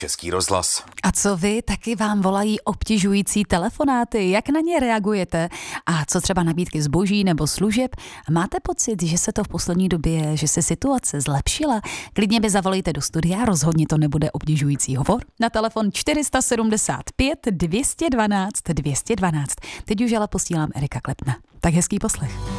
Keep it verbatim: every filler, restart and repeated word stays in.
Český rozhlas. A co vy, taky vám volají obtěžující telefonáty? Jak na ně reagujete? A co třeba nabídky zboží nebo služeb? Máte pocit, že se to v poslední době, že se situace zlepšila? Klidně mi zavolejte do studia, rozhodně to nebude obtěžující hovor. Na telefon čtyři sedm pět, dvě jedna dva, dvě jedna dva. Teď už ale posílám Erika Klepna. Tak hezký poslech.